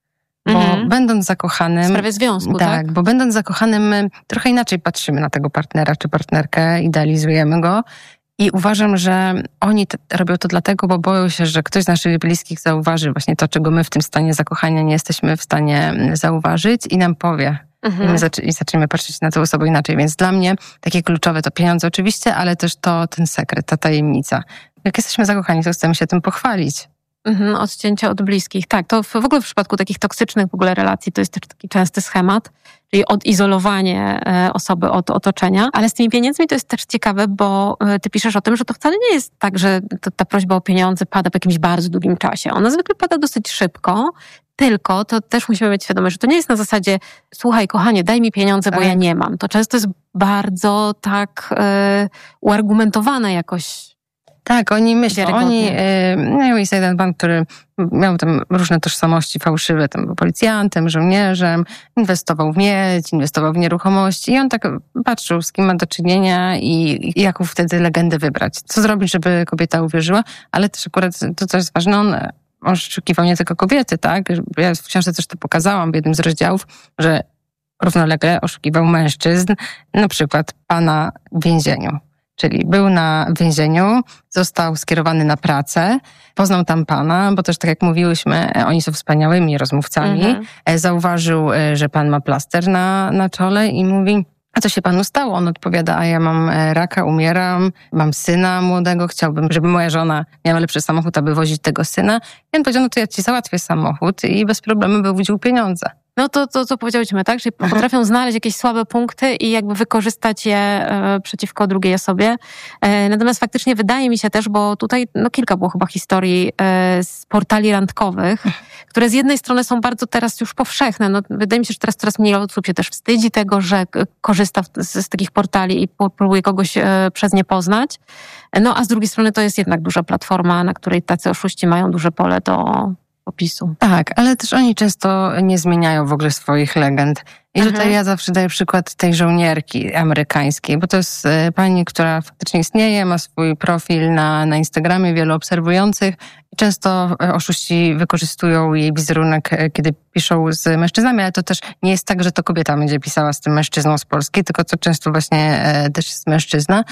Bo mhm. będąc zakochanym... W sprawie związku, tak? Tak, bo będąc zakochanym my trochę inaczej patrzymy na tego partnera czy partnerkę, idealizujemy go i uważam, że oni te, robią to dlatego, bo boją się, że ktoś z naszych bliskich zauważy właśnie to, czego my w tym stanie zakochania nie jesteśmy w stanie zauważyć i nam powie. Mhm. I my zac- i zaczniemy patrzeć na tę osobę inaczej. Więc dla mnie takie kluczowe to pieniądze oczywiście, ale też to ten sekret, ta tajemnica. Jak jesteśmy zakochani, to chcemy się tym pochwalić. Mhm, odcięcie od bliskich. Tak, to w, w ogóle w przypadku takich toksycznych w ogóle relacji to jest też taki częsty schemat, czyli odizolowanie e, osoby od otoczenia. Ale z tymi pieniędzmi to jest też ciekawe, bo e, ty piszesz o tym, że to wcale nie jest tak, że to, ta prośba o pieniądze pada w jakimś bardzo długim czasie. Ona zwykle pada dosyć szybko, tylko to też musimy mieć świadomość, że to nie jest na zasadzie słuchaj kochanie, daj mi pieniądze, bo tak. ja nie mam. To często jest bardzo tak e, uargumentowane jakoś. Tak, oni myślą, oni, no jest jeden pan, który miał tam różne tożsamości fałszywe, tam był policjantem, żołnierzem, inwestował w miedź, inwestował w nieruchomości i on tak patrzył, z kim ma do czynienia i, i jaką wtedy legendę wybrać. Co zrobić, żeby kobieta uwierzyła, ale też akurat to, co jest ważne, on, on oszukiwał nie tylko kobiety, tak? Ja w książce też to pokazałam w jednym z rozdziałów, że równolegle oszukiwał mężczyzn, na przykład pana w więzieniu. Czyli był na więzieniu, został skierowany na pracę, poznał tam pana, bo też tak jak mówiłyśmy, oni są wspaniałymi rozmówcami. Mhm. Zauważył, że pan ma plaster na, na czole i mówi, a co się panu stało? On odpowiada, a ja mam raka, umieram, mam syna młodego, chciałbym, żeby moja żona miała lepszy samochód, aby wozić tego syna. I on powiedział, no to ja ci załatwię samochód i bez problemu wyłudził pieniądze. No to, to co powiedziałyśmy, tak? Czyli potrafią znaleźć jakieś słabe punkty i jakby wykorzystać je e, przeciwko drugiej osobie. E, natomiast faktycznie wydaje mi się też, bo tutaj no kilka było chyba historii e, z portali randkowych, które z jednej strony są bardzo teraz już powszechne. No, wydaje mi się, że teraz coraz mniej osób się też wstydzi tego, że korzysta z, z takich portali i próbuje kogoś e, przez nie poznać. No a z drugiej strony to jest jednak duża platforma, na której tacy oszuści mają duże pole do opisu. Tak, ale też oni często nie zmieniają w ogóle swoich legend. I mhm. tutaj ja zawsze daję przykład tej żołnierki amerykańskiej, bo to jest pani, która faktycznie istnieje, ma swój profil na, na Instagramie, wielu obserwujących i często oszuści wykorzystują jej wizerunek, kiedy piszą z mężczyznami, ale to też nie jest tak, że to kobieta będzie pisała z tym mężczyzną z Polski, tylko to często właśnie też jest mężczyzna.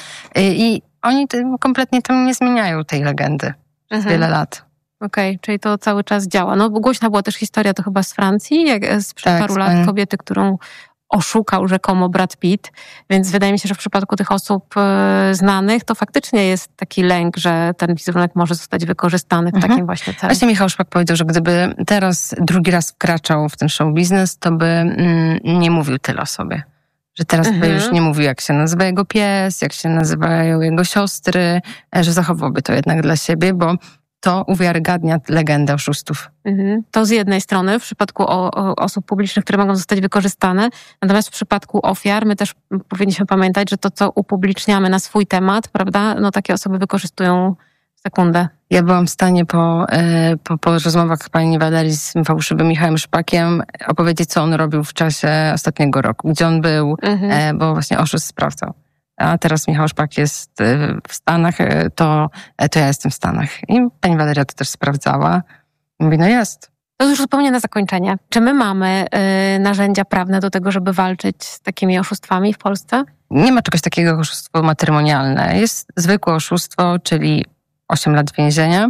I oni kompletnie tam nie zmieniają tej legendy przez mhm. wiele lat. Okej, okay, czyli to cały czas działa. No głośna była też historia, to chyba z Francji, jak sprzed tak, paru lat kobiety, którą oszukał rzekomo Brad Pitt, więc wydaje mi się, że w przypadku tych osób e, znanych to faktycznie jest taki lęk, że ten wizerunek może zostać wykorzystany w mhm. takim właśnie celu. Właśnie Michał Szpak powiedział, że gdyby teraz drugi raz wkraczał w ten show biznes, to by mm, nie mówił tyle o sobie. Że teraz mhm. by już nie mówił, jak się nazywa jego pies, jak się nazywają jego siostry, że zachowałby to jednak dla siebie, bo to uwiarygadnia legendę oszustów. Mhm. To z jednej strony w przypadku o, o osób publicznych, które mogą zostać wykorzystane, natomiast w przypadku ofiar my też powinniśmy pamiętać, że to, co upubliczniamy na swój temat, prawda, no takie osoby wykorzystują w sekundę. Ja byłam w stanie po, po, po rozmowach pani Walerii z fałszywym Michałem Szpakiem opowiedzieć, co on robił w czasie ostatniego roku, gdzie on był, mhm. bo właśnie oszust sprawdzał. A teraz Michał Szpak jest w Stanach, to, to ja jestem w Stanach. I pani Waleria to też sprawdzała. Mówi, no jest. To już zupełnie na zakończenie. Czy my mamy y, narzędzia prawne do tego, żeby walczyć z takimi oszustwami w Polsce? Nie ma czegoś takiego jak oszustwo matrymonialne. Jest zwykłe oszustwo, czyli osiem lat więzienia.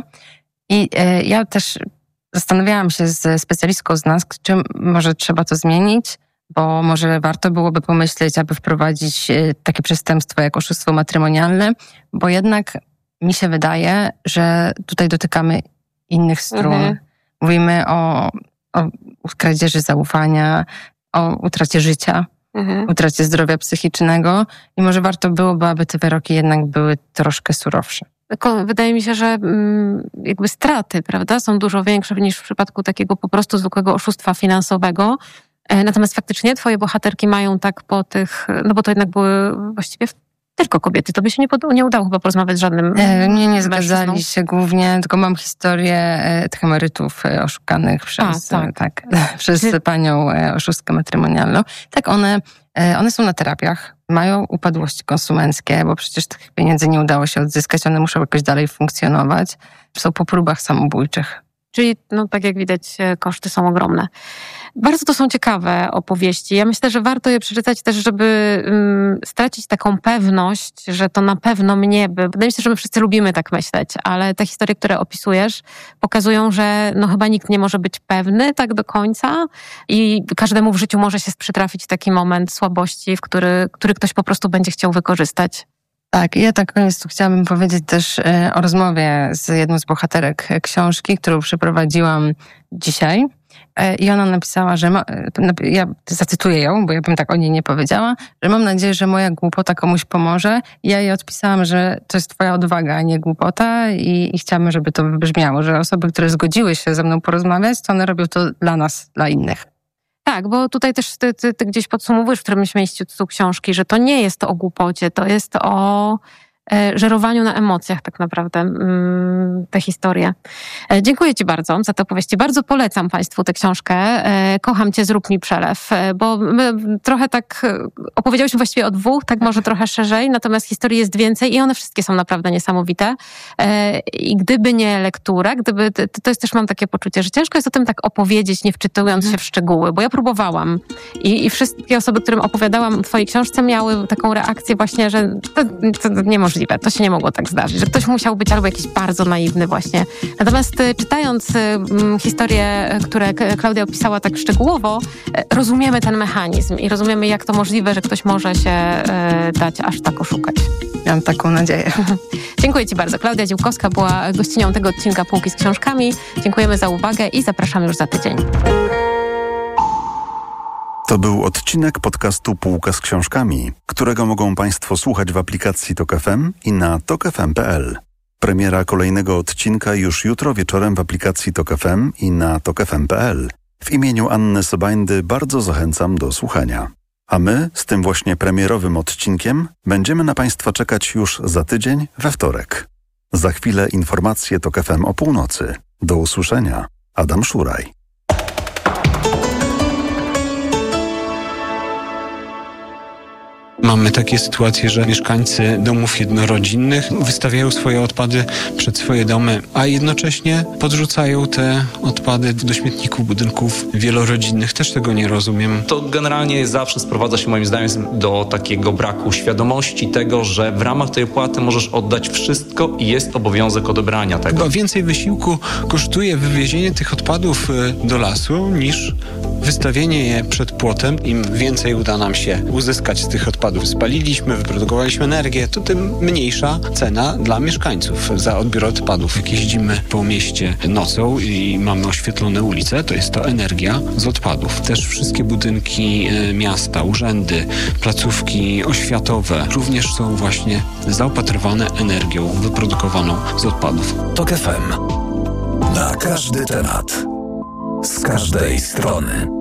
I y, ja też zastanawiałam się z specjalistką z nas, czy może trzeba to zmienić, bo może warto byłoby pomyśleć, aby wprowadzić takie przestępstwo jak oszustwo matrymonialne, bo jednak mi się wydaje, że tutaj dotykamy innych strun. Mhm. Mówimy o, o kradzieży zaufania, o utracie życia, mhm. utracie zdrowia psychicznego i może warto byłoby, aby te wyroki jednak były troszkę surowsze. Wydaje mi się, że jakby straty, prawda, są dużo większe niż w przypadku takiego po prostu zwykłego oszustwa finansowego. Natomiast faktycznie twoje bohaterki mają tak po tych, no bo to jednak były właściwie w tylko kobiety. To by się nie, pod, nie udało chyba porozmawiać z żadnym e, Nie, nie mężczyzną. zgadzali się głównie, tylko mam historię e, tych emerytów e, oszukanych przez, A, tak. tak, przez Ty... panią e, oszustkę matrymonialną. Tak, one, e, one są na terapiach, mają upadłości konsumenckie, bo przecież tych pieniędzy nie udało się odzyskać, one muszą jakoś dalej funkcjonować. Są po próbach samobójczych. Czyli, no, tak jak widać, koszty są ogromne. Bardzo to są ciekawe opowieści. Ja myślę, że warto je przeczytać też, żeby um, stracić taką pewność, że to na pewno mnie by... Wydaje mi się, że my wszyscy lubimy tak myśleć, ale te historie, które opisujesz, pokazują, że no chyba nikt nie może być pewny tak do końca i każdemu w życiu może się przytrafić taki moment słabości, w który, który ktoś po prostu będzie chciał wykorzystać. Tak, ja tak koniec tu chciałabym powiedzieć też e, o rozmowie z jedną z bohaterek książki, którą przeprowadziłam dzisiaj. E, I ona napisała, że ma, ja zacytuję ją, bo ja bym tak o niej nie powiedziała, że mam nadzieję, że moja głupota komuś pomoże. Ja jej odpisałam, że to jest twoja odwaga, a nie głupota i, i chciałabym, żeby to wybrzmiało, że osoby, które zgodziły się ze mną porozmawiać, to one robią to dla nas, dla innych. Tak, bo tutaj też ty, ty, ty gdzieś podsumowujesz w którymś miejscu książki, że to nie jest o głupocie, to jest o e, żerowaniu na emocjach tak naprawdę mm, te historie. E, dziękuję ci bardzo za te opowieści. Bardzo polecam państwu tę książkę. E, Kocham cię, zrób mi przelew, e, bo my trochę tak opowiedziałyśmy właściwie o dwóch, tak może trochę szerzej, natomiast historii jest więcej i one wszystkie są naprawdę niesamowite. E, I gdyby nie lektura, gdyby, to, to jest też mam takie poczucie, że ciężko jest o tym tak opowiedzieć, nie wczytując się w szczegóły, bo ja próbowałam i, i wszystkie osoby, którym opowiadałam o twojej książce, miały taką reakcję właśnie, że to, to niemożliwe, to się nie mogło tak zdarzyć, że ktoś musiał być albo jakiś bardzo naiwny właśnie. Natomiast czytając um, historie, które Klaudia opisała tak szczegółowo, rozumiemy ten mechanizm i rozumiemy, jak to możliwe, że ktoś może się e, dać aż tak oszukać. Mam taką nadzieję. Dziękuję ci bardzo. Klaudia Dziłkowska była gościnią tego odcinka Półki z książkami. Dziękujemy za uwagę i zapraszam już za tydzień. To był odcinek podcastu Półka z książkami, którego mogą państwo słuchać w aplikacji Tok F M i na tok f m kropka p l. Premiera kolejnego odcinka już jutro wieczorem w aplikacji Tok F M i na tok f m kropka p l. W imieniu Anny Sobajndy bardzo zachęcam do słuchania. A my z tym właśnie premierowym odcinkiem będziemy na państwa czekać już za tydzień we wtorek. Za chwilę informacje Tok F M o północy. Do usłyszenia. Adam Szuraj. Mamy takie sytuacje, że mieszkańcy domów jednorodzinnych wystawiają swoje odpady przed swoje domy, a jednocześnie podrzucają te odpady do śmietników budynków wielorodzinnych. Też tego nie rozumiem. To generalnie zawsze sprowadza się moim zdaniem do takiego braku świadomości tego, że w ramach tej opłaty możesz oddać wszystko i jest obowiązek odebrania tego. Chyba więcej wysiłku kosztuje wywiezienie tych odpadów do lasu niż wystawienie je przed płotem. Im więcej uda nam się uzyskać z tych odpadów, spaliliśmy, wyprodukowaliśmy energię, to tym mniejsza cena dla mieszkańców za odbiór odpadów. Jak jeździmy po mieście nocą i mamy oświetlone ulice, to jest to energia z odpadów. Też wszystkie budynki miasta, urzędy, placówki oświatowe również są właśnie zaopatrywane energią wyprodukowaną z odpadów. Tok F M. Na każdy temat. Z każdej strony.